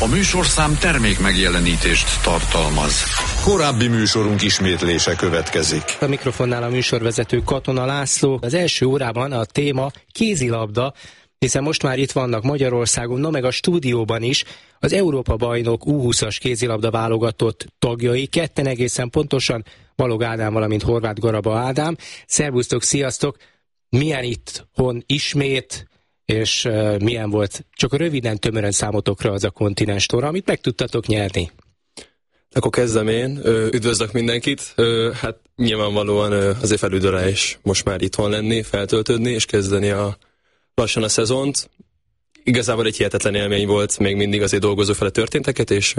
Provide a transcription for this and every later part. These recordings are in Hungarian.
A műsorszám termék megjelenítést tartalmaz. Korábbi műsorunk ismétlése következik. A mikrofonnál a műsorvezető Katona László. Az első órában a téma kézilabda, hiszen most már itt vannak Magyarországon, no meg a stúdióban is az Európa-bajnok U20-as kézilabda válogatott tagjai, ketten egészen pontosan, Balog Ádám, valamint Horváth Garaba Ádám. Szervusztok, sziasztok! Milyen itthon ismét, és milyen volt csak röviden, tömören számotokra az a kontinens torna, amit meg tudtatok nyerni? Akkor kezdem én. Üdvözlök mindenkit. Hát nyilvánvalóan azért felüdöle is most már itthon lenni, feltöltődni, és kezdeni lassan a szezont. Igazából egy hihetetlen élmény volt, még mindig azért dolgozó fele történteket, és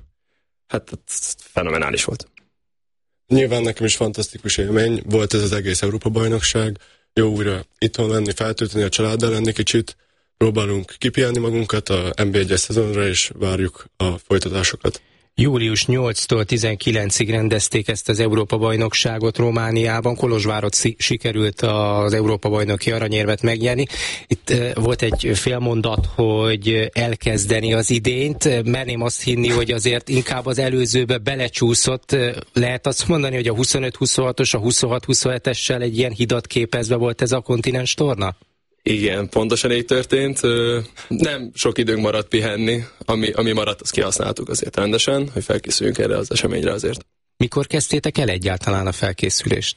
hát fenomenális volt. Nyilván nekem is fantasztikus élmény volt ez az egész Európa-bajnokság. Jó újra itthon lenni, feltölteni, a családdal lenni kicsit. Próbálunk kipihenni magunkat a NB1-es szezonra, és várjuk a folytatásokat. Július 8-tól 19-ig rendezték ezt az Európa-bajnokságot Romániában. Kolozsvárot sikerült az Európa-bajnoki aranyérmet megnyerni. Itt volt egy félmondat, hogy elkezdeni az idényt. Merném azt hinni, hogy azért inkább az előzőbe belecsúszott. Lehet azt mondani, hogy a 25-26-os, a 26-27-essel egy ilyen hidat képezve volt ez a kontinens torna? Igen, pontosan így történt. Nem sok időnk maradt pihenni, ami maradt, azt kihasználtuk azért rendesen, hogy felkészüljünk erre az eseményre azért. Mikor kezdtétek el egyáltalán a felkészülést?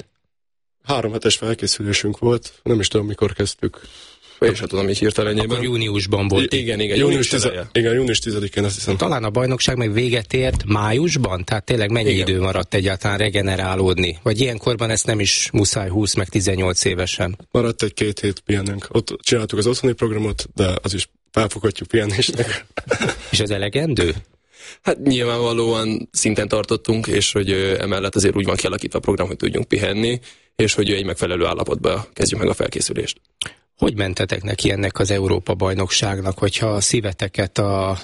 3 hetes felkészülésünk volt, nem is tudom, mikor kezdtük. Én sem tudom, így hirtelenjében. Akkor júniusban volt. Igen, június 10-én azt hiszem. Talán a bajnokság meg véget ért májusban? Tehát tényleg mennyi idő maradt egyáltalán regenerálódni? Vagy ilyenkorban ezt nem is muszáj 20 meg 18 évesen? Maradt egy 2 hét pihenünk. Ott csináltuk az otthoni programot, de az is felfoghatjuk pihenésnek. És az elegendő? Hát nyilvánvalóan szinten tartottunk, és hogy emellett azért úgy van kialakítva a program, hogy tudjunk pihenni, és hogy egy megfelelő állapotba kezdjük meg a felkészülést. Hogy mentetek neki ennek az Európa-bajnokságnak, hogyha a szíveteket a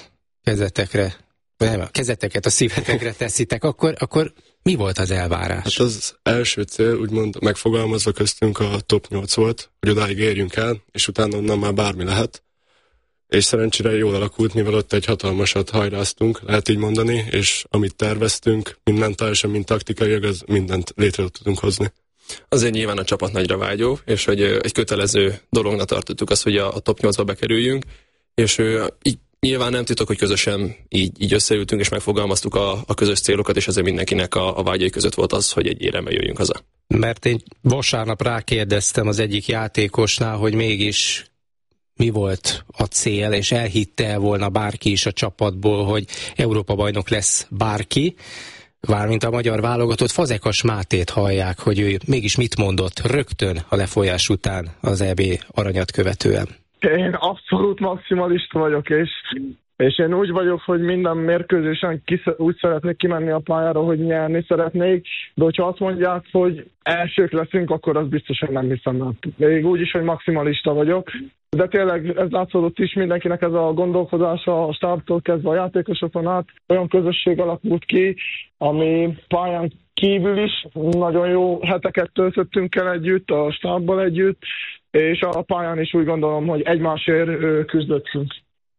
kezeteket a szívetekre teszitek, akkor mi volt az elvárás? Hát az első cél, úgymond megfogalmazva köztünk a top 8 volt, hogy odáig érjünk el, és utána onnan már bármi lehet. És szerencsére jól alakult, mivel ott egy hatalmasat hajráztunk, lehet így mondani, és amit terveztünk, mind mentálisan, mind taktikailag, az mindent létre tudunk hozni. Azért nyilván a csapat nagyra vágyó, és hogy egy kötelező dolognak tartottuk azt, hogy a top 8-ba bekerüljünk, és így nyilván nem titok, hogy közösen így összeültünk, és megfogalmaztuk a közös célokat, és azért mindenkinek a vágyai között volt az, hogy egy éremmel jöjjünk haza. Mert én vasárnap rákérdeztem az egyik játékosnál, hogy mégis mi volt a cél, és elhitte volna bárki is a csapatból, hogy Európa-bajnok lesz bárki, valamint a magyar válogatott Fazekas Mátét hallják, hogy ő mégis mit mondott rögtön a lefolyás után az EB aranyat követően. Én abszolút maximalista vagyok, és én úgy vagyok, hogy minden mérkőzésen úgy szeretnék kimenni a pályára, hogy nyerni szeretnék, de hogyha azt mondják, hogy elsők leszünk, akkor az biztosan nem hiszem. Még úgy is, hogy maximalista vagyok. De tényleg ez látszódott is, mindenkinek ez a gondolkodása, a stábtól kezdve a játékosokon át, olyan közösség alakult ki, ami pályán kívül is nagyon jó heteket töltöttünk el együtt, a stábbal együtt, és a pályán is úgy gondolom, hogy egymásért küzdöttünk.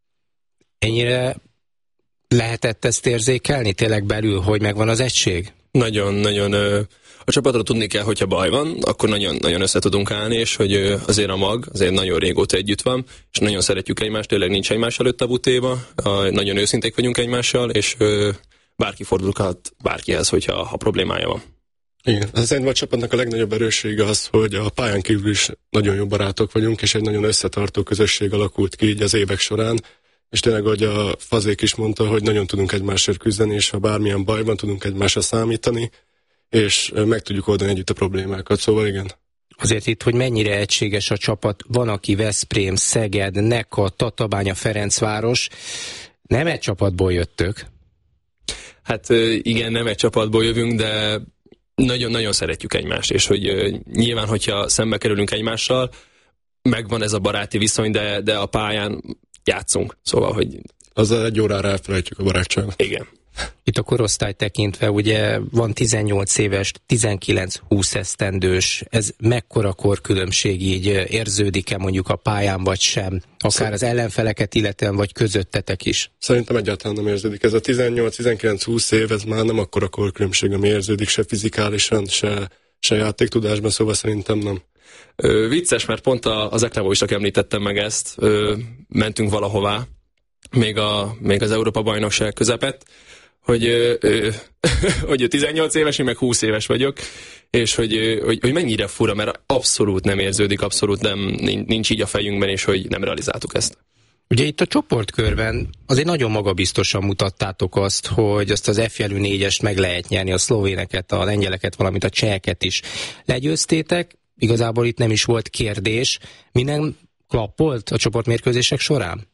Ennyire lehetett ezt érzékelni tényleg belül, hogy megvan az egység? Nagyon. A csapatra tudni kell, hogyha baj van, akkor nagyon össze tudunk állni, és hogy azért a mag, azért nagyon régóta együtt van, és nagyon szeretjük egymást, tényleg nincs egymás előtt a butéba, nagyon őszinték vagyunk egymással, és bárki fordulhat bárkihez, ha problémája van. Igen, szerintem a csapatnak a legnagyobb erőssége az, hogy a pályán kívül is nagyon jó barátok vagyunk, és egy nagyon összetartó közösség alakult ki így az évek során, és tényleg, ahogy a Fazék is mondta, hogy nagyon tudunk egymásért küzdeni, és ha bármilyen baj van, tudunk egymásra számítani, és meg tudjuk oldani együtt a problémákat, szóval igen. Azért itt, hogy mennyire egységes a csapat, van, aki Veszprém, Szeged, Neka, Tatabánya, Ferencváros, nem egy csapatból jöttök? Hát igen, nem egy csapatból jövünk, de nagyon-nagyon szeretjük egymást, és hogy nyilván, hogyha szembe kerülünk egymással, megvan ez a baráti viszony, de a pályán játszunk, szóval, hogy... Azzal egy órára elfelejtjük a barátságot. Igen. Itt a korosztály tekintve ugye van 18 éves, 19-20 esztendős, ez mekkora korkülönbség, így érződik-e mondjuk a pályán vagy sem, akár az ellenfeleket illetően vagy közöttetek is? Szerintem egyáltalán nem érződik. Ez a 18-19-20 év, ez már nem akkora korkülönbség, ami érződik se fizikálisan, se játéktudásban, szóval szerintem nem. Vicces, mert pont az Eknevóisnak említettem meg ezt, mentünk valahová, még az Európa-bajnokság közepett, hogy 18 éves, én meg 20 éves vagyok, és hogy mennyire fura, mert abszolút nem érződik, abszolút nincs így a fejünkben, és hogy nem realizáltuk ezt. Ugye itt a csoportkörben azért nagyon magabiztosan mutattátok azt, hogy azt az F-jelű 4-est meg lehet nyerni, a szlovéneket, a lengyeleket, valamint a cseheket is. Legyőztétek, igazából itt nem is volt kérdés. Minden klappolt a csoportmérkőzések során?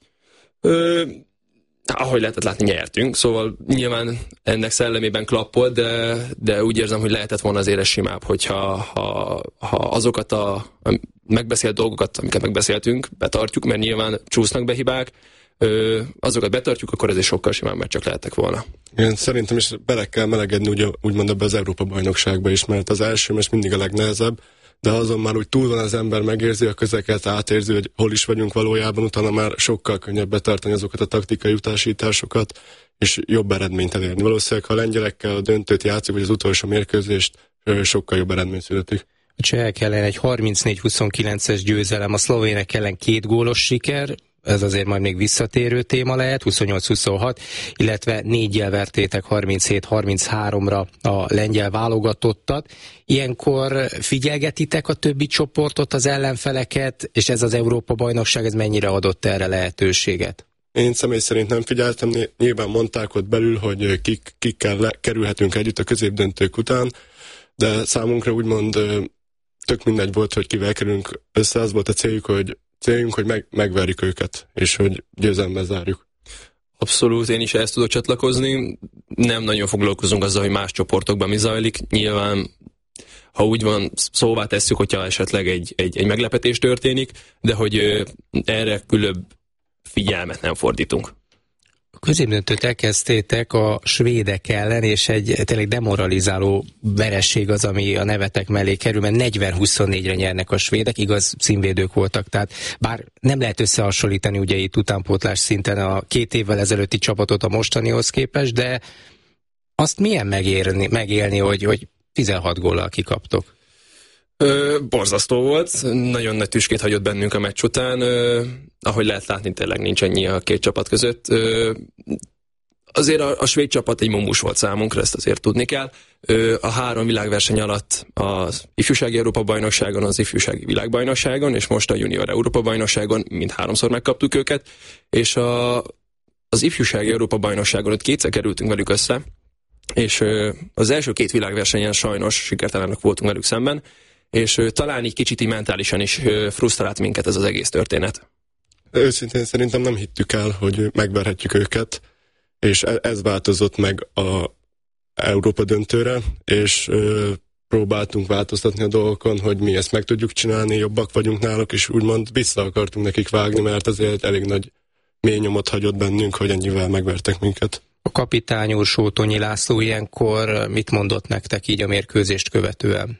Ahogy lehetett látni, nyertünk, szóval nyilván ennek szellemében klappolt, de úgy érzem, hogy lehetett volna azért simább, hogyha azokat a megbeszélt dolgokat, amiket megbeszéltünk, betartjuk, mert nyilván csúsznak be hibák, azokat betartjuk, akkor ez sokkal simább, mert csak lehettek volna. Én szerintem is bele kell melegedni úgymond ebbe az Európa-bajnokságba is, mert az első mes mindig a legnehezebb, de azon már úgy túl van az ember, megérzi a közeket, átérzi, hogy hol is vagyunk valójában, utána már sokkal könnyebb betartani azokat a taktikai utasításokat, és jobb eredményt elérni. Valószínűleg, ha a lengyelekkel a döntőt játszik, vagy az utolsó mérkőzést, sokkal jobb eredmény születik. A csehek ellen egy 34-29-es győzelem, a szlovének ellen 2 gólos siker, ez azért majd még visszatérő téma lehet, 28-26, illetve 4-jel vertétek 37-33-ra a lengyel válogatottat. Ilyenkor figyelgetitek a többi csoportot, az ellenfeleket, és ez az Európa-bajnokság, ez mennyire adott erre lehetőséget? Én személy szerint nem figyeltem, nyilván mondták ott belül, hogy kikkel kerülhetünk együtt a középdöntők után, de számunkra úgymond tök mindegy volt, hogy kivel kerülünk össze, az volt a céljuk, hogy megverjük őket, és hogy győzelemben zárjuk. Abszolút, én is ezt tudok csatlakozni. Nem nagyon foglalkozunk azzal, hogy más csoportokban mi zajlik. Nyilván, ha úgy van, szóvá tesszük, hogyha esetleg egy meglepetés történik, de hogy erre különb figyelmet nem fordítunk. A középdöntőt elkezdtétek a svédek ellen, és egy tényleg demoralizáló vereség az, ami a nevetek mellé kerül, mert 40-24-re nyernek a svédek, igaz, címvédők voltak, tehát bár nem lehet összehasonlítani ugye itt utánpótlás szinten a 2 évvel ezelőtti csapatot a mostanihoz képest, de azt milyen megélni, hogy 16 góllal kikaptok? Borzasztó volt, nagyon nagy tüskét hagyott bennünk a meccs után, ahogy lehet látni, tényleg nincs ennyi a 2 csapat között. Azért a svéd csapat egy mumus volt számunkra, ezt azért tudni kell. A 3 világverseny alatt az ifjúsági Európa-bajnokságon, az ifjúsági világbajnokságon, és most a junior Európa-bajnokságon mind 3-szor megkaptuk őket, és az ifjúsági Európa-bajnokságon ott 2-szer kerültünk velük össze, és az első 2 világversenyen sajnos sikertelenek voltunk velük szemben, és talán így kicsit mentálisan is frusztrált minket ez az egész történet. Őszintén szerintem nem hittük el, hogy megverhetjük őket, és ez változott meg a Európa döntőre, és próbáltunk változtatni a dolgokon, hogy mi ezt meg tudjuk csinálni, jobbak vagyunk náluk, és úgymond vissza akartunk nekik vágni, mert azért elég nagy mély nyomot hagyott bennünk, hogy ennyivel megvertek minket. A kapitány úr, Sótonyi László ilyenkor mit mondott nektek így a mérkőzést követően?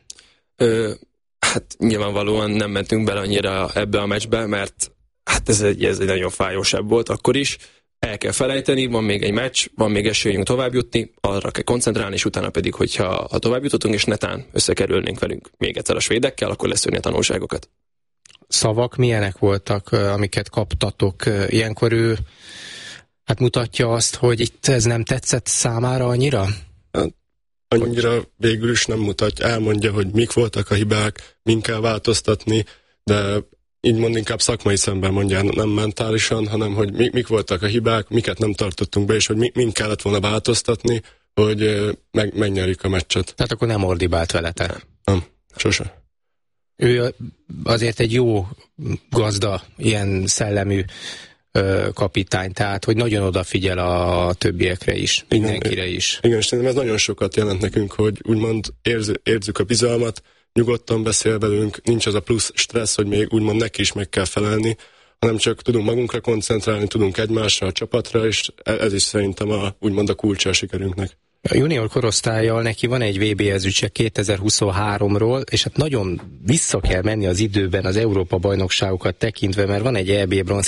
Hát nyilvánvalóan nem mentünk bele annyira ebbe a meccsbe, mert hát ez egy nagyon fájósabb volt akkor is. El kell felejteni, van még egy meccs, van még esélyünk tovább jutni, arra kell koncentrálni, és utána pedig, hogyha tovább jutottunk, és netán összekerülnénk velünk még egyszer a svédekkel, akkor leszűrni a tanulságokat. Szavak milyenek voltak, amiket kaptatok? Ilyenkor ő mutatja azt, hogy itt ez nem tetszett számára annyira? Annyira végül is nem mutatja, elmondja, hogy mik voltak a hibák, min kell változtatni, de így mond inkább szakmai szemben mondja, nem mentálisan, hanem hogy mik voltak a hibák, miket nem tartottunk be, és hogy min kellett volna változtatni, hogy megnyerjük a meccset. Tehát akkor nem ordibált veletek? Nem, sose. Ő azért egy jó gazda, ilyen szellemű kapitány, tehát hogy nagyon odafigyel a többiekre is, mindenkire is. Igen, és ez nagyon sokat jelent nekünk, hogy úgymond érzük a bizalmat, nyugodtan beszél velünk, nincs az a plusz stressz, hogy még úgymond neki is meg kell felelni, hanem csak tudunk magunkra koncentrálni, tudunk egymásra, a csapatra, és ez is szerintem úgymond a kulcsa a sikerünknek. A junior korosztállyal neki van egy VB ezüstje 2023-ról, és hát nagyon vissza kell menni az időben az Európa-bajnokságokat tekintve, mert van egy EB bronz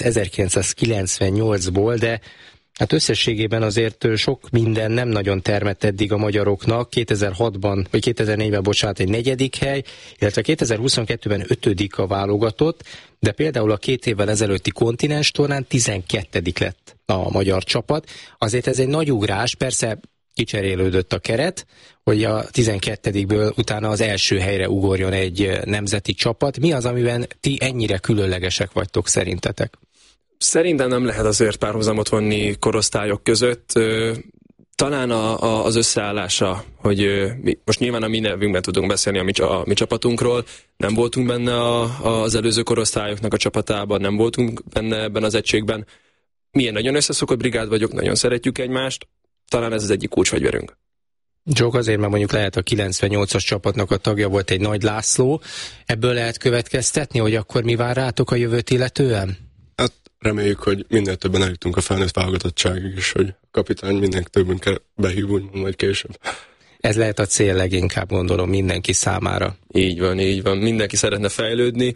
1998-ból, de hát összességében azért sok minden nem nagyon termett eddig a magyaroknak. 2006-ban, vagy 2004-ben, bocsánat, egy 4. hely, illetve 2022-ben 5. a válogatott, de például a 2 évvel ezelőtti kontinens tornán 12. lett a magyar csapat. Azért ez egy nagy ugrás, persze kicserélődött a keret, hogy a 12-ből utána az első helyre ugorjon egy nemzeti csapat. Mi az, amiben ti ennyire különlegesek vagytok szerintetek? Szerintem nem lehet azért párhuzamot vonni korosztályok között. Talán az összeállása, hogy most nyilván a mi nevünkben tudunk beszélni a mi csapatunkról, nem voltunk benne az előző korosztályoknak a csapatában, nem voltunk benne ebben az egységben. Milyen nagyon összeszokott brigád vagyok, nagyon szeretjük egymást, talán ez az egyik kulcsfegyverünk. Csak azért, mert mondjuk lehet a 98-as csapatnak a tagja volt egy Nagy László, ebből lehet következtetni, hogy akkor mi vár rátok a jövőt illetően? Hát reméljük, hogy minél többen eljutunk a felnőtt válogatottságig, és hogy a kapitány minden többünkkel behív, úgymond majd később. Ez lehet a cél leginkább, gondolom, mindenki számára. Így van. Mindenki szeretne fejlődni,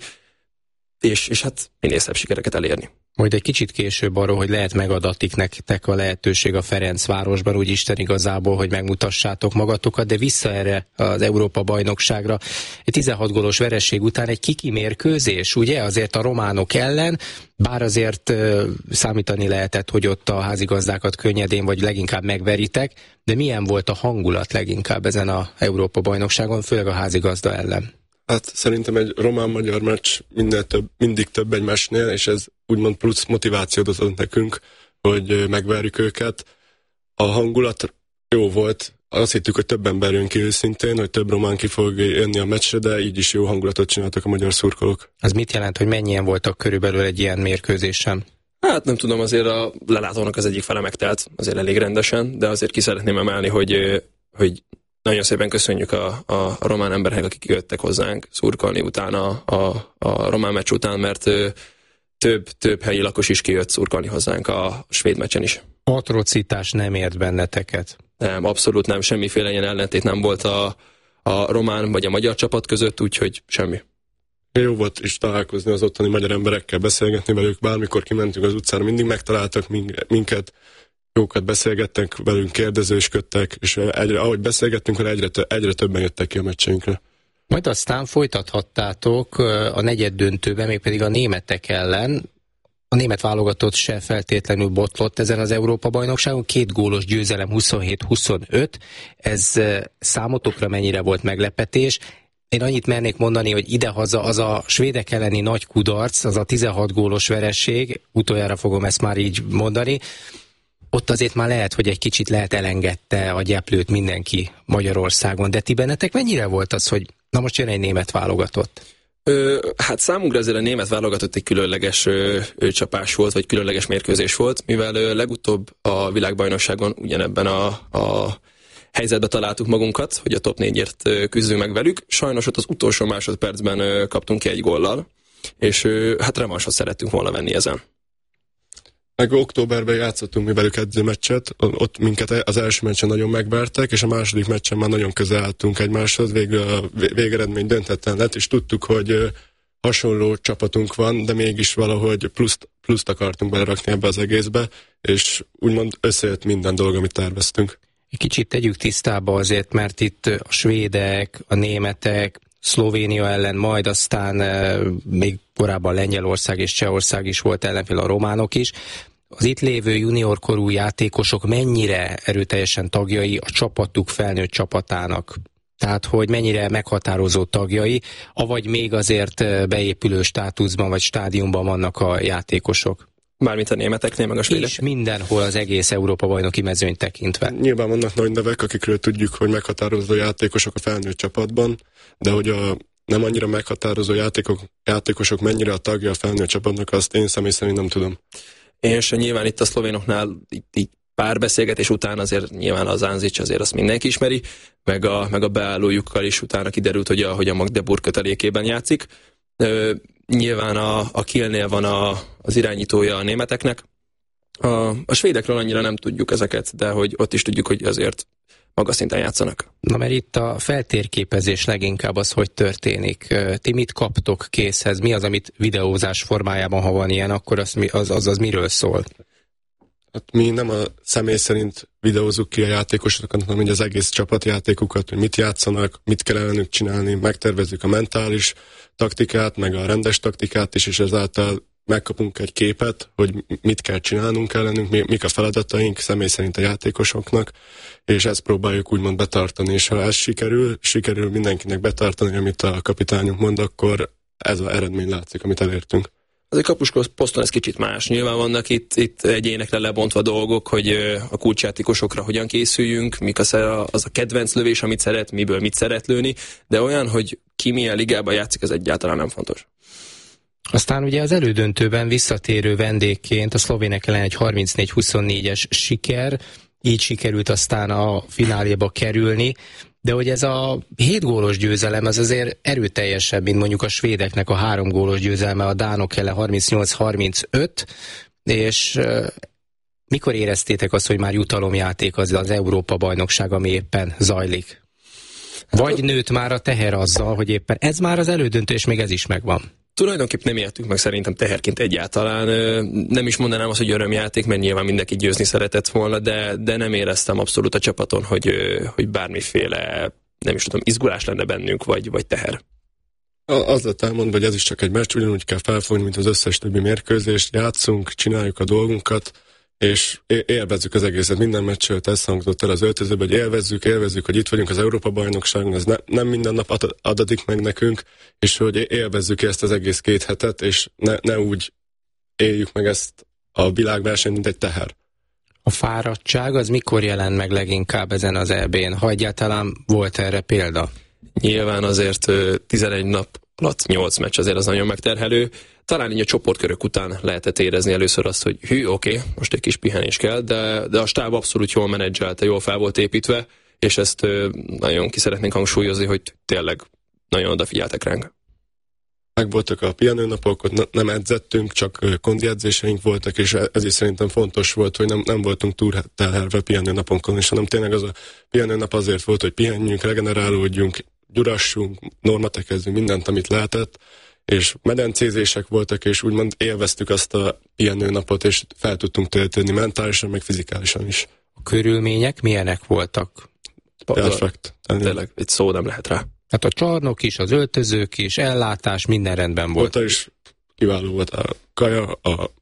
és hát minél szebb sikereket elérni. Majd egy kicsit később arról, hogy lehet megadatik nektek a lehetőség a Ferencvárosban, úgy Isten igazából, hogy megmutassátok magatokat, de vissza erre az Európa-bajnokságra. Egy 16 gólos vereség után egy kiki mérkőzés, ugye, azért a románok ellen, bár azért számítani lehetett, hogy ott a házigazdákat könnyedén, vagy leginkább megveritek, de milyen volt a hangulat leginkább ezen az Európa-bajnokságon, főleg a házigazda ellen? Hát szerintem egy román-magyar meccs mindig több egy meccsnél, és ez úgymond plusz motivációt adott nekünk, hogy megverjük őket. A hangulat jó volt, azt hittük, hogy több ember jön ki őszintén, hogy több román ki fog jönni a meccsre, de így is jó hangulatot csináltak a magyar szurkolók. Az mit jelent, hogy mennyien voltak körülbelül egy ilyen mérkőzésen? Hát nem tudom, azért a lelátónak az egyik fele megtelt, azért elég rendesen, de azért ki szeretném emelni, hogy nagyon szépen köszönjük a román emberek, akik jöttek hozzánk szurkolni utána a román meccs után, mert több helyi lakos is kijött szurkolni hozzánk a svéd meccsen is. Atrocitás nem ért benneteket? Nem, abszolút nem, semmiféle ilyen ellentét nem volt a román vagy a magyar csapat között, úgyhogy semmi. Jó volt is találkozni az ottani magyar emberekkel, beszélgetni velük, bármikor kimentünk az utcára, mindig megtaláltak minket, jókat beszélgettek velünk, kérdezősködtek, és ahogy beszélgettünk, egyre többen jöttek ki a meccseinkre. Majd aztán folytathattátok a negyeddöntőben, mégpedig a németek ellen. A német válogatott se feltétlenül botlott ezen az Európa-bajnokságon, 2 gólos győzelem 27-25. Ez számotokra mennyire volt meglepetés? Én annyit mernék mondani, hogy idehaza az a svédek elleni nagy kudarc, az a 16 gólos vereség, utoljára fogom ezt már így mondani, ott azért már lehet, hogy egy kicsit elengedte a gyeplőt mindenki Magyarországon, de ti bennetek mennyire volt az, hogy na most jön egy német válogatott? Hát számunkra azért a német válogatott egy különleges csapás volt, vagy különleges mérkőzés volt, mivel legutóbb a világbajnokságon ugyanebben a helyzetbe találtuk magunkat, hogy a top 4-ért küzdünk meg velük. Sajnos ott az utolsó másodpercben kaptunk ki egy góllal, és hát revansot szerettünk volna venni ezen. Meg októberben játszottunk mi velük edzőmeccset, ott minket az első meccsen nagyon megvertek, és a második meccsen már nagyon közel álltunk egymáshoz, végül a végeredmény döntetlen lett, és tudtuk, hogy hasonló csapatunk van, de mégis valahogy pluszt akartunk belerakni ebbe az egészbe, és úgymond összejött minden dolog, amit terveztünk. Egy kicsit tegyük tisztába azért, mert itt a svédek, a németek, Szlovénia ellen, majd aztán még korábban Lengyelország és Csehország is volt ellenfél, a románok is. Az itt lévő juniorkorú játékosok mennyire erőteljesen tagjai a csapatuk felnőtt csapatának? Tehát, hogy mennyire meghatározó tagjai, avagy még azért beépülő státuszban vagy stádiumban vannak a játékosok? Mármint a németeknél, meg a svédek? És mindenhol az egész Európa-bajnoki mezőnyt tekintve. Nyilván vannak nagy nevek, akikről tudjuk, hogy meghatározó játékosok a felnőtt csapatban, de hogy a nem annyira meghatározó játékosok mennyire a tagja a felnőtt csapatnak, azt én személy szerint nem tudom. És nyilván itt a szlovénoknál így pár beszélgetés után azért nyilván az Anzic azért azt mindenki ismeri, meg a beállójukkal is utána kiderült, hogy a Magdeburg kötelékében játszik. Nyilván a Kielnél van az irányítója a németeknek. A svédekről annyira nem tudjuk ezeket, de hogy ott is tudjuk, hogy azért magas szinten játszanak. Na, mert itt a feltérképezés leginkább az, hogy történik. Ti mit kaptok készhez? Mi az, amit videózás formájában, ha van ilyen, akkor az miről szól? Hát mi nem a személy szerint videózzuk ki a játékosokat, hanem hogy az egész csapatjátékukat, hogy mit játszanak, mit kell ellenük csinálni, megtervezzük a mentális taktikát, meg a rendes taktikát is, és ezáltal megkapunk egy képet, hogy mit kell csinálnunk ellenünk, mik a feladataink személy szerint a játékosoknak, és ezt próbáljuk úgymond betartani, és ha ez sikerül mindenkinek betartani, amit a kapitányunk mond, akkor ez az eredmény látszik, amit elértünk. Az egy kapusposzton ez kicsit más. Nyilván vannak itt egyénekre lebontva dolgok, hogy a kulcsjátékosokra hogyan készüljünk, mik az a kedvenc lövés, amit szeret, miből mit szeret lőni, de olyan, hogy ki milyen ligában játszik, ez egyáltalán nem fontos. Aztán ugye az elődöntőben visszatérő vendégként a szlovének ellen egy 34-24-es siker, így sikerült aztán a fináléba kerülni, de hogy ez a 7 gólos győzelem az azért erőteljesebb, mint mondjuk a svédeknek a 3 gólos győzelme a dánok ellen 38-35, és mikor éreztétek azt, hogy már jutalomjáték az Európa-bajnokság, ami éppen zajlik? Vagy nőtt már a teher azzal, hogy éppen ez már az elődöntő, és még ez is megvan? Tulajdonképpen nem értük meg szerintem teherként egyáltalán. Nem is mondanám azt, hogy örömjáték, mert nyilván mindenki győzni szeretett volna, de nem éreztem abszolút a csapaton, hogy bármiféle, nem is tudom, izgulás lenne bennünk, vagy teher. Az lett elmondva, hogy ez is csak egy meccs, ugyanúgy kell felfogni, mint az összes többi mérkőzést, játszunk, csináljuk a dolgunkat, és élvezzük az egészet. Minden meccsőt ez hangzott el az öltözőben, hogy élvezzük, hogy itt vagyunk az Európa-bajnokságon, ez nem minden nap adatik meg nekünk, és hogy élvezzük ezt az egész 2 hetet, és ne úgy éljük meg ezt a világversenyt, mint egy teher. A fáradtság az mikor jelent meg leginkább ezen az EB-n? Ha egyáltalán volt erre példa? Nyilván azért 11 nap alatt 8 meccs azért az nagyon megterhelő. Talán így a csoportkörök után lehetett érezni először azt, hogy oké, most egy kis pihenés kell, de a stáb abszolút jól menedzselte, jól fel volt építve, és ezt nagyon ki szeretnénk hangsúlyozni, hogy tényleg nagyon odafigyeltek ránk. Megvoltak a pihenőnapok, ott nem edzettünk, csak kondi edzéseink voltak, és ez is szerintem fontos volt, hogy nem voltunk túlterhelve pihenőnaponkon, és hanem tényleg az a pihenőnap azért volt, hogy pihenjünk, regenerálódjunk, gyurassunk, normatekezzünk, mindent, amit lehetett, és medencézések voltak, és úgymond élveztük azt a pihenőnapot, és fel tudtunk töltődni mentálisan, meg fizikálisan is. A körülmények milyenek voltak? Perfekt. Tényleg, egy szó nem lehet rá. Hát a csarnok is, az öltözők is, ellátás, minden rendben volt. Ott is kiváló volt a kaja,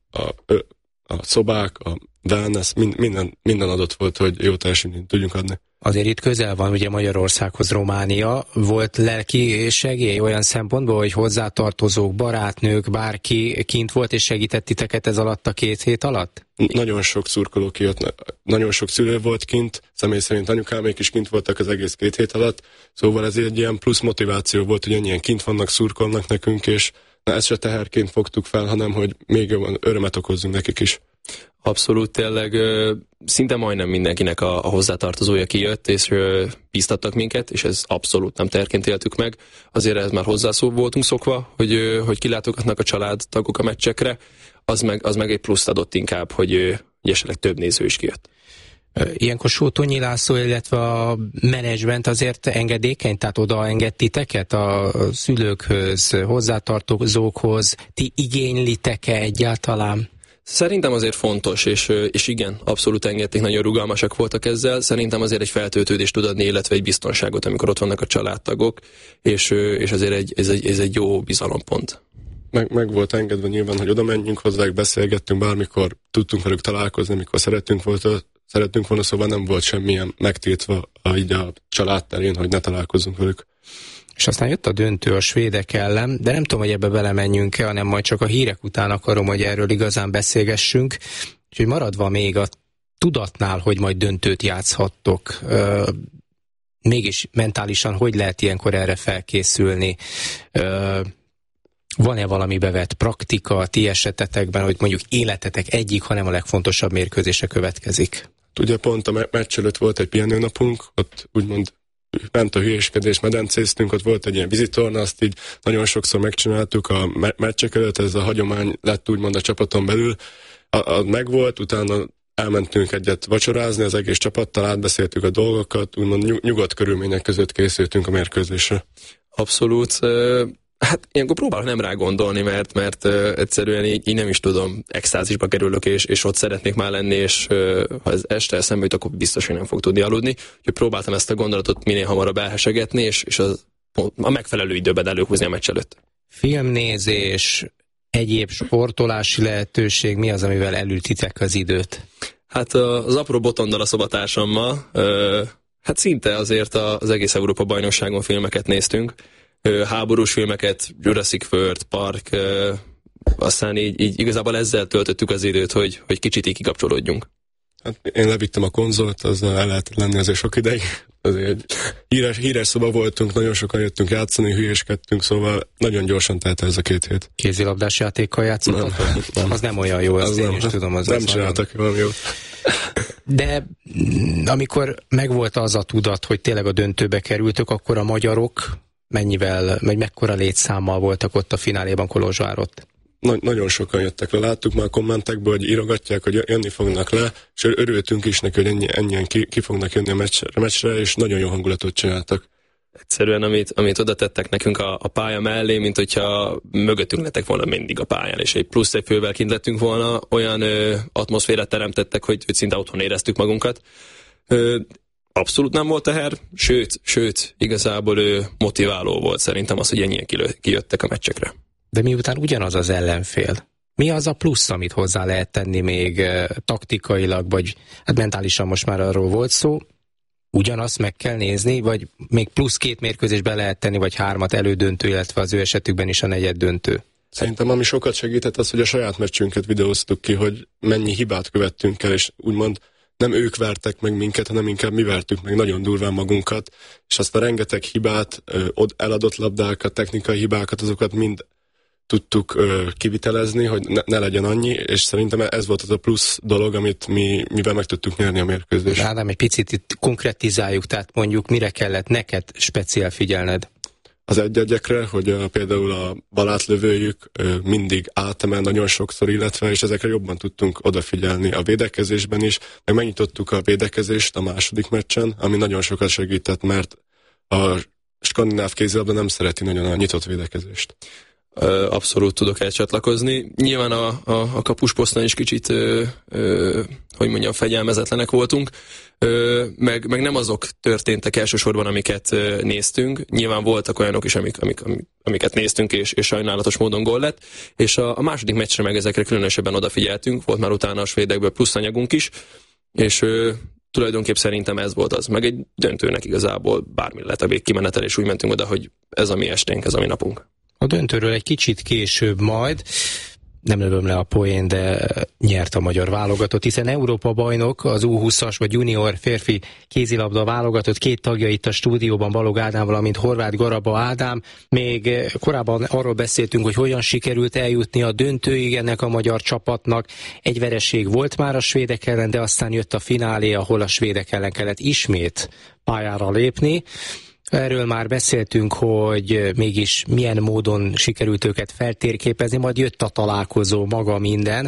a szobák, a wellness, minden adott volt, hogy jó teljesítményt tudjunk adni. Azért itt közel van ugye Magyarországhoz Románia. Volt lelki segély olyan szempontból, hogy hozzátartozók, barátnők, bárki kint volt és segített titeket ez alatt a 2 hét alatt? Nagyon sok szurkoló kijött, nagyon sok szülő volt kint, személy szerint anyukámék is kint voltak az egész 2 hét alatt, szóval ez egy ilyen plusz motiváció volt, hogy ennyien kint vannak, szurkolnak nekünk, és ezt se teherként fogtuk fel, hanem hogy még jobban örömet okozzunk nekik is. Abszolút, tényleg szinte majdnem mindenkinek a hozzátartozója kijött, és bíztattak minket, és ez abszolút nem teherként éltük meg. Azért ez már hozzászó voltunk szokva, hogy kilátogatnak a családtagok a meccsekre, az meg egy pluszt adott inkább, hogy esetleg több néző is kijött. Ilyenkor Sótonyi László, illetve a menedzsment azért engedékeny, tehát oda enged titeket a szülőkhöz, hozzátartozókhoz, ti igénylitek-e egyáltalán? Szerintem azért fontos, és igen, abszolút engedték, nagyon rugalmasak voltak ezzel. Szerintem azért egy feltöltődést tud adni, illetve egy biztonságot, amikor ott vannak a családtagok, és azért ez egy jó bizalompont. Meg volt engedve nyilván, hogy oda menjünk hozzájuk, beszélgettünk, bármikor tudtunk velük találkozni, amikor szerettünk volna, szóval nem volt semmilyen megtiltva így a családterén, hogy ne találkozzunk velük. És aztán jött a döntő a svédek ellen, de nem tudom, hogy ebbe belemenjünk-e, hanem majd csak a hírek után akarom, hogy erről igazán beszélgessünk. Úgyhogy maradva még a tudatnál, hogy majd döntőt játszhattok, mégis mentálisan hogy lehet ilyenkor erre felkészülni? Van-e valami bevett praktika a ti esetetekben, hogy mondjuk életetek egyik, hanem a legfontosabb mérkőzése következik? Ugye pont a meccs előtt volt egy pihenőnapunk, ott úgymond ment a hülyéskedés, medencéztünk, ott volt egy ilyen vízitorna, azt így nagyon sokszor megcsináltuk a meccsek előtt, ez a hagyomány lett úgymond a csapaton belül. Megvolt, utána elmentünk egyet vacsorázni az egész csapattal, átbeszéltük a dolgokat, úgymond nyugodt körülmények között készültünk a mérkőzésre. Abszolút. Hát ilyenkor próbálok nem rá gondolni, mert egyszerűen így nem is tudom, extázisba kerülök, és ott szeretnék már lenni, és ha ez este eszembe jut, akkor biztos, hogy nem fog tudni aludni. Úgyhogy próbáltam ezt a gondolatot minél hamarabb elhesegetni, és a megfelelő időben előhúzni a meccs előtt. Filmnézés, egyéb sportolási lehetőség, mi az, amivel elültitek az időt? Hát az apró Botondal a szobatársammal, hát szinte azért az egész Európa-bajnokságon filmeket néztünk, háborús filmeket, Jurassic World Park, aztán így igazából ezzel töltöttük az időt, hogy kicsit így kikapcsolódjunk. Hát én levittem a konzolt, azzal el lehet lenni azért sok ideig. Azért híres szoba voltunk, nagyon sokan jöttünk játszani, hülyéskedtünk, szóval nagyon gyorsan telt ez a 2 hét. Kézilabdás játékkal játszottatok? Nem. Az nem olyan jó, azt én is tudom. Az nem csináltak valami jót. De amikor megvolt az a tudat, hogy tényleg a döntőbe kerültök, akkor a magyarok mekkora létszámmal voltak ott a fináléban Kolozsvárott? Nagyon sokan jöttek le, láttuk már a kommentekből, hogy írogatják, hogy jönni fognak le, és örültünk is neki, hogy ennyien ki fognak jönni a meccsre, és nagyon jó hangulatot csináltak. Egyszerűen, amit oda tettek nekünk a pálya mellé, mint hogyha mögöttünk lettek volna mindig a pályán, és egy plusz egy fővel kint lettünk volna, olyan atmoszférát teremtettek, hogy szinte otthon éreztük magunkat. Abszolút nem volt teher, sőt, igazából motiváló volt szerintem az, hogy ennyien kijöttek a meccsekre. De miután ugyanaz az ellenfél, mi az a plusz, amit hozzá lehet tenni még taktikailag, vagy hát mentálisan most már arról volt szó, ugyanazt meg kell nézni, vagy még plusz 2 mérkőzésbe lehet tenni, vagy 3 elődöntő, illetve az ő esetükben is a negyeddöntő? Szerintem ami sokat segített az, hogy a saját meccsünket videóztuk ki, hogy mennyi hibát követtünk el, és úgymond nem ők vertek meg minket, hanem inkább mi vertük meg nagyon durván magunkat, és azt a rengeteg hibát, eladott labdákat, technikai hibákat, azokat mind tudtuk kivitelezni, hogy ne legyen annyi, és szerintem ez volt az a plusz dolog, mivel meg tudtuk nyerni a mérkőzést. Ádám, egy picit itt konkretizáljuk, tehát mondjuk mire kellett neked speciál figyelned? Az egy-egyekre, hogy például a balátlövőjük mindig átemel nagyon sokszor, illetve, és ezekre jobban tudtunk odafigyelni a védekezésben is, meg megnyitottuk a védekezést a második meccsen, ami nagyon sokat segített, mert a skandináv kézilabda nem szereti nagyon a nyitott védekezést. Abszolút tudok elcsatlakozni. Nyilván a kapusposzton is kicsit, fegyelmezetlenek voltunk, meg nem azok történtek elsősorban, amiket néztünk. Nyilván voltak olyanok is, amiket néztünk, és sajnálatos módon gól lett. És a második meccsre meg ezekre különösebben odafigyeltünk, volt már utána a svédekből plusz anyagunk is, és tulajdonképp szerintem ez volt az. Meg egy döntőnek igazából bármi lett a végkimenetel, és úgy mentünk oda, hogy ez a mi esténk, ez a mi napunk. A döntőről egy kicsit később majd, nem lövöm le a poén, de nyert a magyar válogatott, hiszen Európa bajnok, az U20-as vagy junior férfi kézilabda válogatott 2 tagja itt a stúdióban, Balog Ádám, valamint Horváth Garaba Ádám. Még korábban arról beszéltünk, hogy hogyan sikerült eljutni a döntőig ennek a magyar csapatnak. Egy vereség volt már a svédek ellen, de aztán jött a finálé, ahol a svédek ellen kellett ismét pályára lépni. Erről már beszéltünk, hogy mégis milyen módon sikerült őket feltérképezni, majd jött a találkozó, maga minden.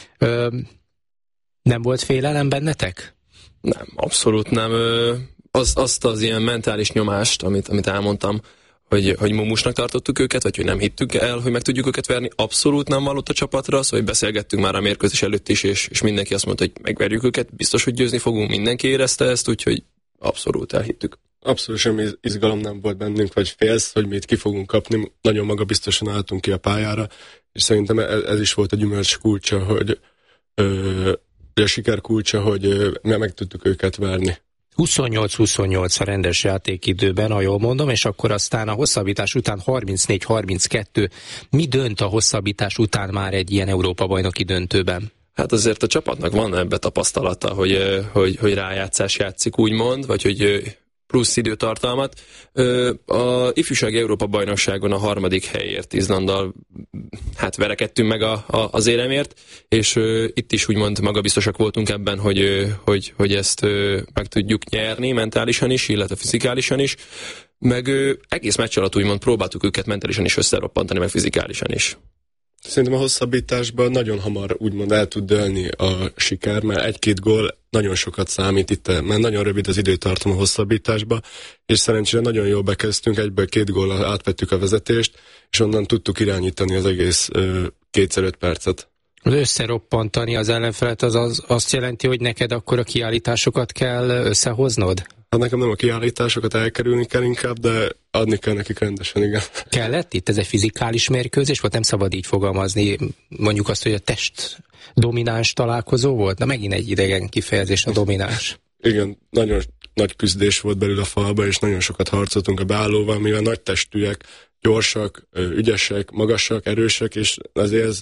Nem volt félelem bennetek? Nem, abszolút nem. Azt az ilyen mentális nyomást, amit elmondtam, hogy mumusnak tartottuk őket, vagy hogy nem hittük el, hogy meg tudjuk őket verni, abszolút nem vallott a csapatra, szóval beszélgettünk már a mérkőzés előtt is, és mindenki azt mondta, hogy megverjük őket, biztos, hogy győzni fogunk, mindenki érezte ezt, úgyhogy abszolút elhittük. Abszolút semmi izgalom nem volt bennünk, vagy félsz, hogy mi itt ki fogunk kapni. Nagyon magabiztosan álltunk ki a pályára, és szerintem ez is volt a gyümölcs kulcsa, hogy a siker kulcsa, hogy meg tudtuk őket verni. 28-28 a rendes játékidőben, ha jól mondom, és akkor aztán a hosszabbítás után 34-32. Mi dönt a hosszabbítás után már egy ilyen Európa-bajnoki döntőben? Hát azért a csapatnak van ebbe tapasztalata, hogy rájátszás játszik, úgymond, vagy hogy plusz időtartalmat. A ifjúsági Európa-bajnokságon a 3. helyért Izlanddal verekedtünk meg az éremért, és itt is úgymond magabiztosak voltunk ebben, hogy ezt meg tudjuk nyerni mentálisan is, illetve fizikálisan is, meg egész meccs alatt úgymond próbáltuk őket mentálisan is összeroppantani, meg fizikálisan is. Szerintem a hosszabbításban nagyon hamar úgymond el tud dőlni a siker, mert 1-2 gól nagyon sokat számít itt, mert nagyon rövid az időtartam a hosszabbításba, és szerencsére nagyon jól bekezdtünk, 1-2 góllal átvettük a vezetést, és onnan tudtuk irányítani az egész 2x5 percet. Az összeroppantani az ellenfelet az azt jelenti, hogy neked akkor a kiállításokat kell összehoznod? Hát nekem nem a kiállításokat elkerülni kell inkább, de adni kell nekik rendesen, igen. Kellett? Itt ez egy fizikális mérkőzés volt? Nem szabad így fogalmazni, mondjuk azt, hogy a test domináns találkozó volt? Na megint egy idegen kifejezés a domináns. Igen, nagyon nagy küzdés volt belül a falba, és nagyon sokat harcoltunk a beállóval, mivel nagy testűek, gyorsak, ügyesek, magasak, erősek, és azért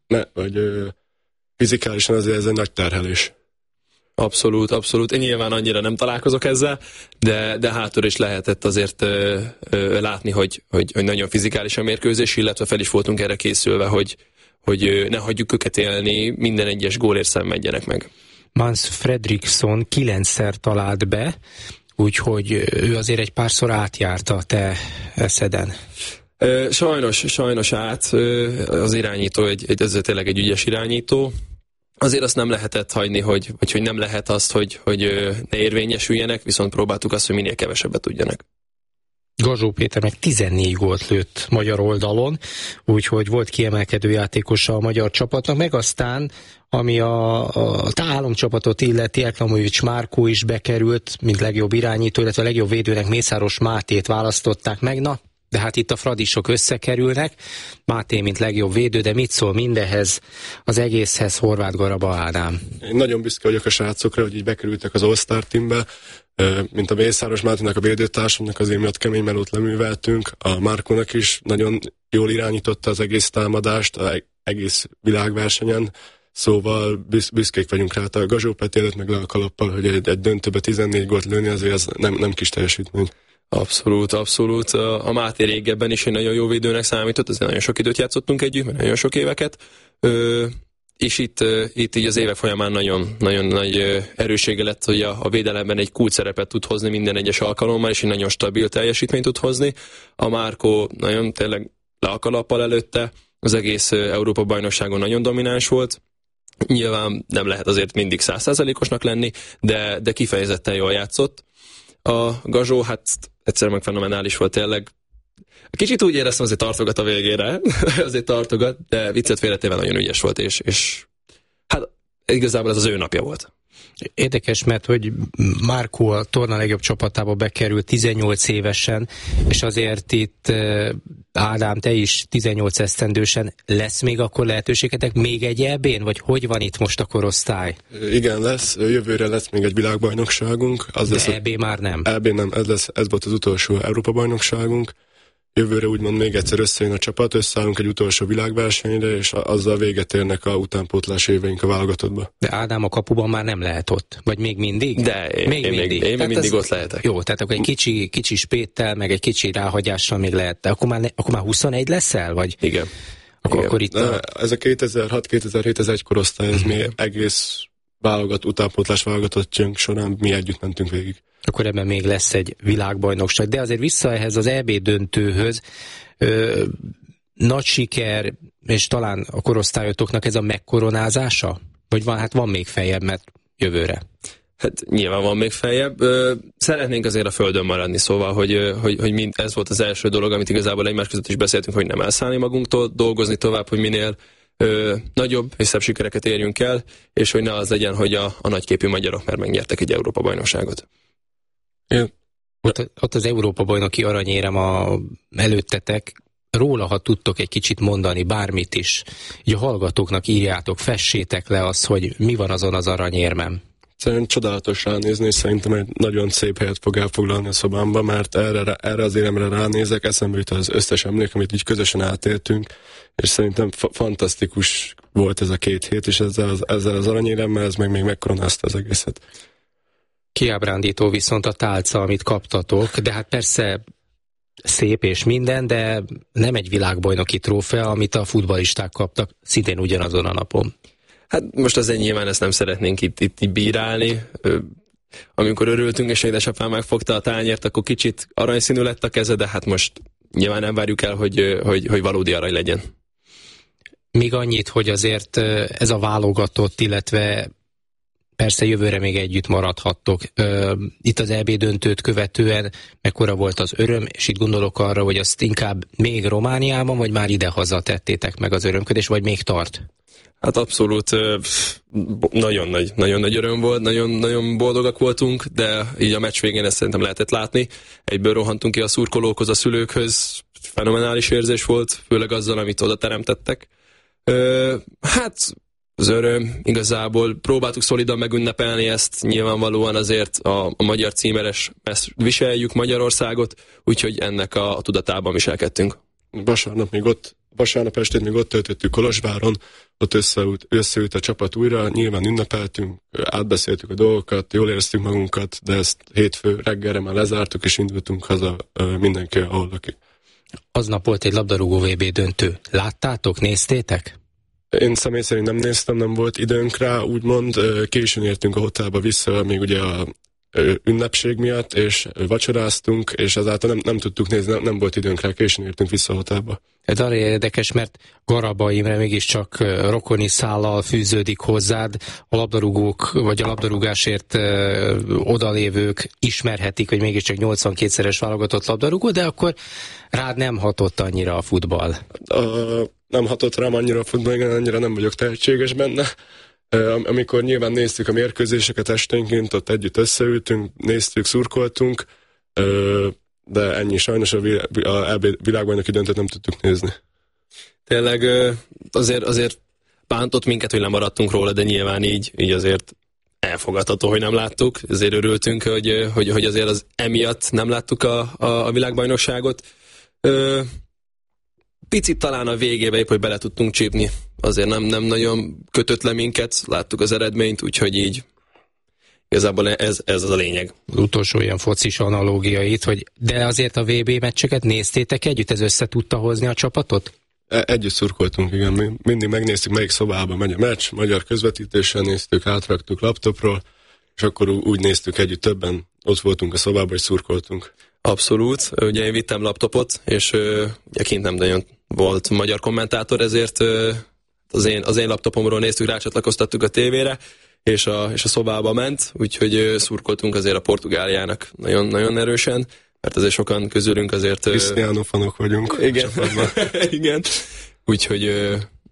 fizikálisan azért ez egy nagy terhelés. Abszolút. Én nyilván annyira nem találkozok ezzel, de hátul is lehetett azért látni, hogy nagyon fizikális a mérkőzés, illetve fel is voltunk erre készülve, hogy ne hagyjuk őket élni, minden egyes gólért szenvedjenek meg. Mans Fredriksson 9-szer talált be, úgyhogy ő azért egy párszor átjárta a te eszeden. Sajnos át. Az irányító ez tényleg egy ügyes irányító. Azért azt nem lehetett hagyni, hogy nem lehet azt, hogy ne érvényesüljenek, viszont próbáltuk azt, hogy minél kevesebbet tudjanak. Gazsó Péter meg 14 gólt lőtt magyar oldalon, úgyhogy volt kiemelkedő játékosa a magyar csapatnak, meg aztán, ami a álomcsapatot illeti, Eklamovics Márkó is bekerült, mint legjobb irányító, illetve a legjobb védőnek Mészáros Mátét választották meg, de hát itt a fradisok összekerülnek, Máté, mint legjobb védő, de mit szól mindehez, az egészhez Horváth Garaba Ádám? Én nagyon büszke vagyok a srácokra, hogy így bekerültek az All-Star teambe, mint a Mészáros Máténak, a védőtársamnak, azért miatt kemény melót leműveltünk, a Márkónak is nagyon jól irányította az egész támadást, az egész világversenyen, szóval büszkék vagyunk rá. A Gazsó Peti előtt meg le a kalappal, hogy egy döntőbe 14 gólt lőni, azért ez nem kis teljesítmény. Abszolút. A Máté régebben is egy nagyon jó védőnek számított, azért nagyon sok időt játszottunk együtt, mert nagyon sok éveket. És itt így az évek folyamán nagyon, nagyon nagy erőssége lett, hogy a védelemben egy kulcs szerepet tud hozni minden egyes alkalommal, és egy nagyon stabil teljesítményt tud hozni. A Márkó nagyon tényleg le a kalappal előtte, az egész Európa-bajnokságon nagyon domináns volt. Nyilván nem lehet azért mindig 100%-osnak lenni, de kifejezetten jól játszott. A Gazsó, hát egyszerűen meg fenomenális volt tényleg. Kicsit úgy éreztem, azért tartogat a végére, azért tartogat, de viccet félretéve nagyon ügyes volt, és hát igazából ez az ő napja volt. Érdekes, mert hogy Márkó a torna legjobb csapatába bekerült 18 évesen, és azért itt Ádám, te is 18 esztendősen, lesz még akkor lehetőségetek még egy EB-n, vagy hogy van itt most a korosztály? Igen, lesz, jövőre lesz még egy világbajnokságunk. De EB már nem? EB nem, ez volt az utolsó Európa-bajnokságunk. Jövőre úgymond még egyszer összejön a csapat, összeállunk egy utolsó világversenyre, és azzal véget érnek a utánpótlás éveink a válogatottba. De Ádám a kapuban már nem lehet ott? Vagy még mindig? De én még mindig ott lehetek. Jó, tehát akkor egy kicsi spéttel, meg egy kicsi ráhagyással még lehet. Akkor már 21 leszel? Vagy? Igen. Akkor itt ez a 2006-2007 korosztály, ez mi egész utánpótlás válogatottjunk során mi együtt mentünk végig. Akkor ebben még lesz egy világbajnokság. De azért vissza ehhez az EB döntőhöz, nagy siker, és talán a korosztályotoknak ez a megkoronázása? Vagy van még feljebb, mert jövőre? Hát nyilván van még feljebb. Szeretnénk azért a földön maradni, szóval, hogy ez volt az első dolog, amit igazából egymás között is beszéltünk, hogy nem elszállni magunktól, dolgozni tovább, hogy minél nagyobb és szebb sikereket érjünk el, és hogy ne az legyen, hogy a nagyképű magyarok már megnyertek egy Európa-bajnokságot. Ott az Európa-bajnoki aranyérem előttetek, róla, ha tudtok egy kicsit mondani, bármit is, így a hallgatóknak írjátok, fessétek le azt, hogy mi van azon az aranyérmem. Szerintem csodálatos ránézni, és szerintem egy nagyon szép helyet fog elfoglalni a szobámban, mert erre az éremre ránézek, eszembe jut az összes emlék, amit így közösen átéltünk, és szerintem fantasztikus volt ez a 2 hét, és ezzel az aranyéremmel ez még megkoronázta az egészet. Kiábrándító viszont a tálca, amit kaptatok, de hát persze szép és minden, de nem egy világbajnoki trófea, amit a futballisták kaptak szintén ugyanazon a napon. Hát most azért nyilván ezt nem szeretnénk itt bírálni. Amikor örültünk, és édesapám megfogta a tányért, akkor kicsit aranyszínű lett a keze, de hát most nyilván nem várjuk el, hogy valódi arany legyen. Még annyit, hogy azért ez a válogatott, illetve persze jövőre még együtt maradhattok. Itt az EB döntőt követően mekkora volt az öröm, és itt gondolok arra, hogy azt inkább még Romániában, vagy már ide-haza tettétek meg az örömködés, vagy még tart? Hát abszolút nagyon nagy öröm volt, nagyon boldogak voltunk, de így a meccs végén ezt szerintem lehetett látni. Egyből rohantunk ki a szurkolókhoz, a szülőkhöz, fenomenális érzés volt, főleg azzal, amit oda teremtettek. Hát az öröm, igazából próbáltuk szolidan megünnepelni ezt, nyilvánvalóan azért a magyar címeres viseljük Magyarországot, úgyhogy ennek a tudatában viselkedtünk. Vasárnap estét még ott töltöttük Kolozsváron, ott összeült a csapat újra, nyilván ünnepeltünk, átbeszéltük a dolgokat, jól éreztük magunkat, de ezt hétfő reggelre már lezártuk, és indultunk haza mindenki, ahol lakik. Aznap volt egy labdarúgó VB döntő. Láttátok, néztétek? Én személy szerint nem néztem, nem volt időnk rá, úgymond későn értünk a hotelba vissza, még ugye a ünnepség miatt, és vacsoráztunk, és ezáltal nem tudtuk nézni, nem volt időnk rá, későn értünk vissza a hotelba. Ez arra érdekes, mert Garaba Imre mégiscsak rokoni szállal fűződik hozzád, a labdarúgók, vagy a labdarúgásért odalévők ismerhetik, hogy mégiscsak 82-szeres válogatott labdarúgó, de akkor rád nem hatott annyira a futball. Nem hatott rám annyira a futball, annyira nem vagyok tehetséges benne. Amikor nyilván néztük a mérkőzéseket esténként, ott együtt összeültünk, néztük, szurkoltunk, de ennyi, sajnos a világbajnoki döntőt nem tudtuk nézni. Tényleg azért bántott minket, hogy lemaradtunk róla, de nyilván így azért elfogadható, hogy nem láttuk. Ezért örültünk, hogy azért az emiatt nem láttuk a világbajnokságot. Picit talán a végébe épp, hogy bele tudtunk csípni. Azért nem nagyon kötött le minket, láttuk az eredményt, úgyhogy így igazából ez az a lényeg. Az utolsó ilyen focis analógiait, hogy de azért a VB meccseket néztétek együtt, ez össze tudta hozni a csapatot? Együtt szurkoltunk, igen. Mindig megnéztük, melyik szobába megy a meccs, magyar közvetítéssel néztük, átraktuk laptopról, és akkor úgy néztük együtt, többen ott voltunk a szobában, és szurkoltunk. Abszolút. Ugye én vittem laptopot, és ugye kint nem nagyon volt magyar kommentátor, ezért az én laptopomról néztük, rácsatlakoztattuk a tévére, és a szobába ment, úgyhogy szurkoltunk azért a Portugáliának nagyon erősen, mert azért sokan közülünk azért... Cristiano fanok vagyunk. Igen. Igen. Úgyhogy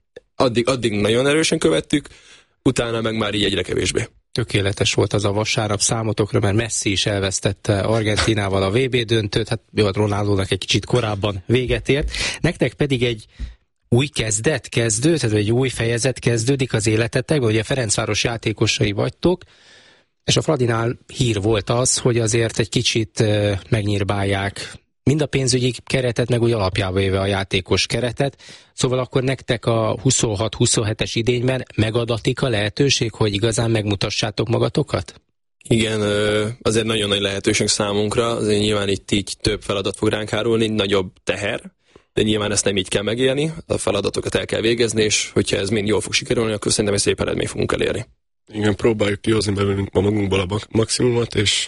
addig nagyon erősen követtük, utána meg már így egyre kevésbé. Tökéletes volt az a vasárnap számotokra, mert Messi is elvesztette Argentínával a VB döntőt, hát jó, Ronaldónak egy kicsit korábban véget ért. Nektek pedig egy új kezdet kezdődött, egy új fejezet kezdődik az életetekben, ugye Ferencváros játékosai vagytok, és a Fradinál hír volt az, hogy azért egy kicsit megnyírbálják mind a pénzügyi keretet, meg úgy alapjába véve a játékos keretet. Szóval akkor nektek a 26-27-es idényben megadatik a lehetőség, hogy igazán megmutassátok magatokat? Igen, azért nagyon nagy lehetőség számunkra, azért nyilván itt így több feladat fog ránk hárulni, nagyobb teher, de nyilván ezt nem így kell megélni, a feladatokat el kell végezni, és hogyha ez mind jól fog sikerülni, akkor szerintem egy szép eredményt fogunk elérni. Igen, próbáljuk kihozni belőlünk a magunkból a maximumot, és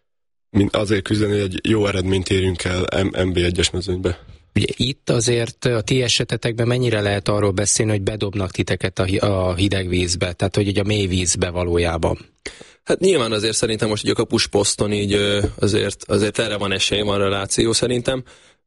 azért küzdeni, hogy egy jó eredményt érjünk el NB1-es mezőnybe. Ugye itt azért a ti esetetekben mennyire lehet arról beszélni, hogy bedobnak titeket a hideg vízbe, tehát hogy a mély vízbe valójában? Hát nyilván azért szerintem most így a kapusposzton így azért erre van esély, van reláció szerintem.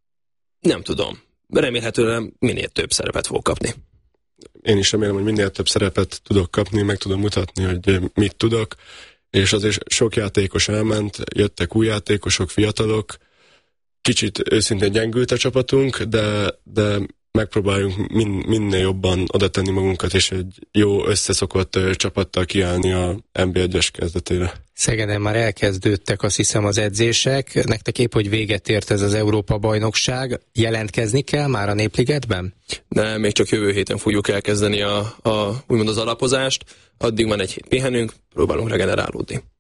Nem tudom. Remélhetően minél több szerepet fog kapni. Én is remélem, hogy minél több szerepet tudok kapni, meg tudom mutatni, hogy mit tudok, és azért sok játékos elment, jöttek új játékosok, fiatalok, kicsit őszintén gyengült a csapatunk, de megpróbáljunk minél jobban oda tenni magunkat, és egy jó összeszokott csapattal kiállni a NB1-es kezdetére. Szegeden már elkezdődtek, azt hiszem, az edzések. Nektek épp, hogy véget ért ez az Európa-bajnokság. Jelentkezni kell már a Népligetben? De még csak jövő héten fogjuk elkezdeni úgymond az alapozást. Addig van egy hét pihenünk, próbálunk regenerálódni.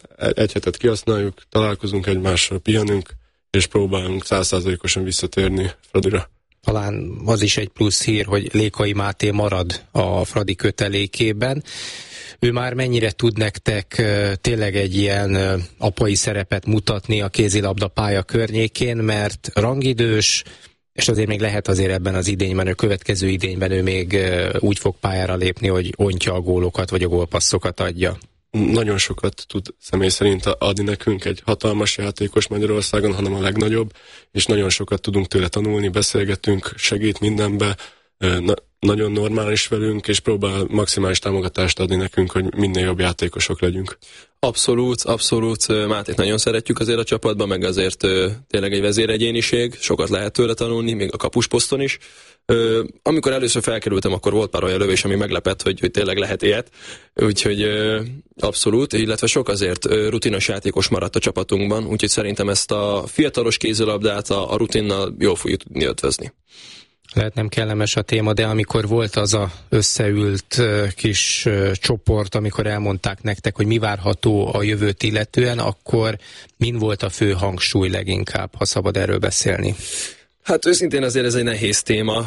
egy hetet kihasználjuk, találkozunk egymással, pihenünk, és próbálunk 100%-osan visszatérni Fradira. Talán az is egy plusz hír, hogy Lékai Máté marad a Fradi kötelékében. Ő már mennyire tud nektek tényleg egy ilyen apai szerepet mutatni a kézilabda pálya környékén, mert rangidős, és azért még lehet azért ebben az idényben, a következő idényben ő még úgy fog pályára lépni, hogy ontja a gólokat, vagy a gólpasszokat adja. Nagyon sokat tud személy szerint adni nekünk, egy hatalmas játékos Magyarországon, hanem a legnagyobb, és nagyon sokat tudunk tőle tanulni, beszélgetünk, segít mindenbe, nagyon normális velünk, és próbál maximális támogatást adni nekünk, hogy minél jobb játékosok legyünk. Abszolút. Mátét nagyon szeretjük azért a csapatban, meg azért tényleg egy vezéregyéniség, sokat lehet tőle tanulni, még a kapusposzton is. Amikor először felkerültem, akkor volt pár olyan lövés, ami meglepett, hogy tényleg lehet ilyet. Úgyhogy abszolút, illetve sok azért rutinos játékos maradt a csapatunkban, úgyhogy szerintem ezt a fiatalos kézilabdát a rutinnal jól fogjuk tudni ötvözni. Lehet nem kellemes a téma, de amikor volt az a összeült kis csoport, amikor elmondták nektek, hogy mi várható a jövőt illetően, akkor min volt a fő hangsúly leginkább, ha szabad erről beszélni? Hát őszintén azért ez egy nehéz téma.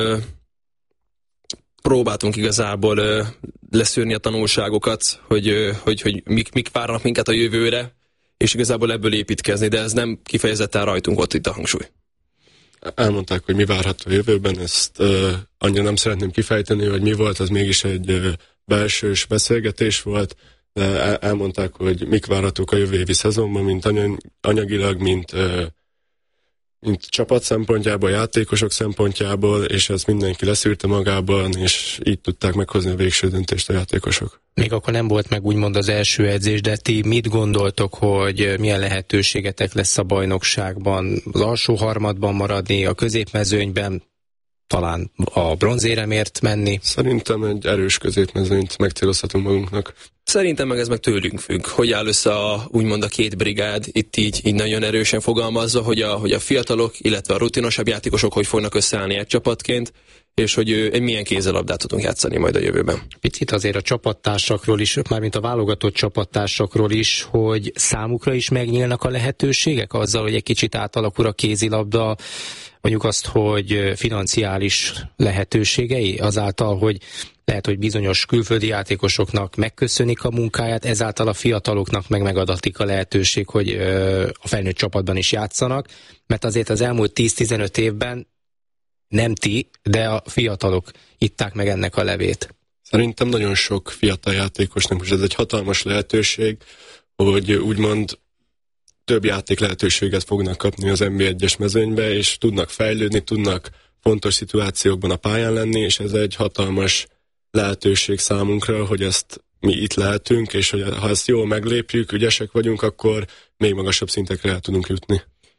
Próbáltunk igazából leszűrni a tanulságokat, hogy mik várnak minket a jövőre, és igazából ebből építkezni, de ez nem kifejezetten rajtunk ott itt a hangsúly. Elmondták, hogy mi várható a jövőben, ezt annyira nem szeretném kifejteni, hogy mi volt, az mégis egy belsős beszélgetés volt, de elmondták, hogy mik várhatók a jövő évi szezonban, mint anyagilag, mint csapat szempontjából, játékosok szempontjából, és ezt mindenki leszűrte magában, és így tudták meghozni a végső döntést a játékosok. Még akkor nem volt meg úgymond az első edzés, de ti mit gondoltok, hogy milyen lehetőségetek lesz a bajnokságban? Az alsó harmadban maradni, a középmezőnyben, talán a bronzéremért menni? Szerintem egy erős középmezőnyt megcélozhatunk magunknak. Szerintem meg ez meg tőlünk függ, hogy áll össze úgymond a két brigád, itt így nagyon erősen fogalmazza, hogy a fiatalok, illetve a rutinosabb játékosok hogy fognak összeállni egy csapatként, és hogy milyen kézilabdát tudunk játszani majd a jövőben. Picit azért a csapattársakról is, mármint a válogatott csapattársakról is, hogy számukra is megnyílnak a lehetőségek azzal, hogy egy kicsit átalakul a kézilabda, mondjuk azt, hogy financiális lehetőségei azáltal, hogy lehet, hogy bizonyos külföldi játékosoknak megköszönik a munkáját, ezáltal a fiataloknak megadatik a lehetőség, hogy a felnőtt csapatban is játszanak, mert azért az elmúlt 10-15 évben nem ti, de a fiatalok itták meg ennek a levét. Szerintem nagyon sok fiatal játékosnak most ez egy hatalmas lehetőség, hogy úgymond több játék lehetőséget fognak kapni az NB1-es mezőnybe, és tudnak fejlődni, tudnak fontos szituációkban a pályán lenni, és ez egy hatalmas lehetőség számunkra, hogy ezt mi itt lehetünk, és hogy ha ezt jól meglépjük, ügyesek vagyunk, akkor még magasabb szintekre el tudunk jutni.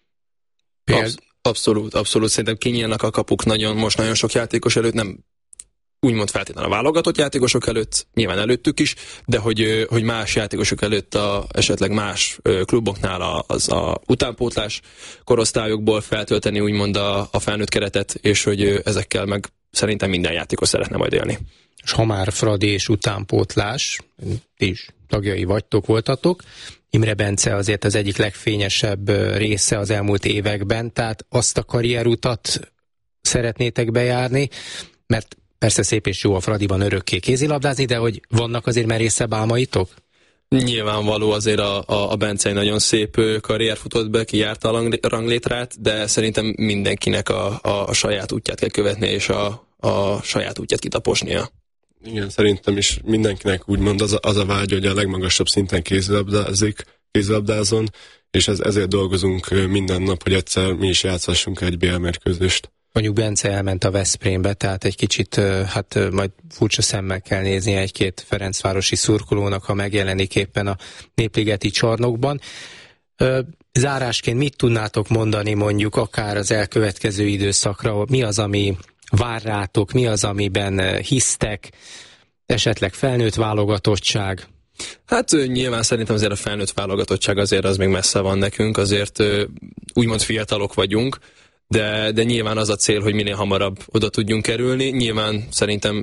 Abszolút. Szerintem kinyílnak a kapuk most nagyon sok játékos előtt, nem úgymond feltétlenül a válogatott játékosok előtt, nyilván előttük is, de hogy más játékosok előtt esetleg más kluboknál az utánpótlás korosztályokból feltölteni úgymond a felnőtt keretet, és hogy ezekkel meg szerintem minden játékos szeretne majd élni. És ha már Fradi és utánpótlás, ti is tagjai voltatok, Imre Bence azért az egyik legfényesebb része az elmúlt években, tehát azt a karrierutat szeretnétek bejárni, mert persze szép és jó a Fradiban örökké kézilabdázni, de hogy vannak azért merészebb álmaitok? Nyilvánvaló, azért a Bence egy nagyon szép karrier futott be, kijárta a ranglétrát, de szerintem mindenkinek a saját útját kell követni, és a saját útját kitaposnia. Igen, szerintem is mindenkinek úgymond az a vágy, hogy a legmagasabb szinten kézilabdázon, és ezért dolgozunk minden nap, hogy egyszer mi is játszhassunk egy BL mérkőzést. Mondjuk Bence elment a Veszprémbe, tehát egy kicsit majd furcsa szemmel kell nézni egy-két ferencvárosi szurkolónak, ha megjelenik éppen a Népligeti csarnokban. Zárásként mit tudnátok mondani mondjuk akár az elkövetkező időszakra? Mi az, ami vár rátok, mi az, amiben hisztek, esetleg felnőtt válogatottság? Hát nyilván szerintem azért a felnőtt válogatottság azért az még messze van nekünk, azért úgymond fiatalok vagyunk, de nyilván az a cél, hogy minél hamarabb oda tudjunk kerülni. Nyilván szerintem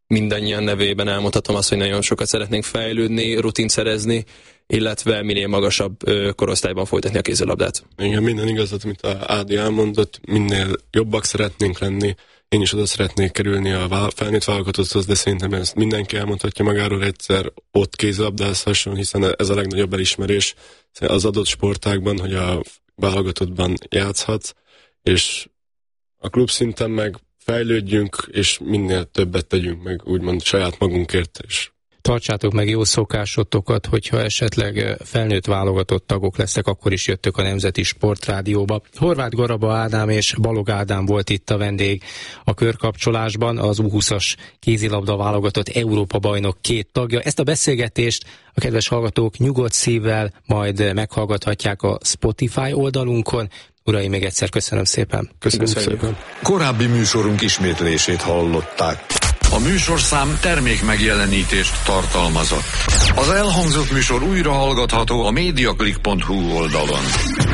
mindannyian nevében elmondhatom azt, hogy nagyon sokat szeretnénk fejlődni, rutint szerezni, illetve minél magasabb korosztályban folytatni a kézilabdát. Igen, minden igazat, amit a Ádi elmondott, minél jobbak szeretnénk lenni. Én is oda szeretnék kerülni a felnőtt válogatotthoz, de szerintem ezt mindenki elmondhatja magáról egyszer, ott kézilabdázhasson, hiszen ez a legnagyobb elismerés az adott sportágban, hogy a válogatottban játszhatsz, és a klub szinten meg fejlődjünk, és minél többet tegyünk meg, úgymond saját magunkért is. Tartsátok meg jó szokásotokat, hogyha esetleg felnőtt válogatott tagok lesztek, akkor is jöttök a Nemzeti Sportrádióba. Horváth Garaba Ádám és Balog Ádám volt itt a vendég a körkapcsolásban, az U20-as kézilabda válogatott Európa-bajnok 2 tagja. Ezt a beszélgetést a kedves hallgatók nyugodt szívvel majd meghallgathatják a Spotify oldalunkon. Uraim, még egyszer köszönöm szépen. Köszönöm szépen. Korábbi műsorunk ismétlését hallották. A műsorszám termék megjelenítést tartalmazott. Az elhangzott műsor újra hallgatható a mediaclick.hu oldalon.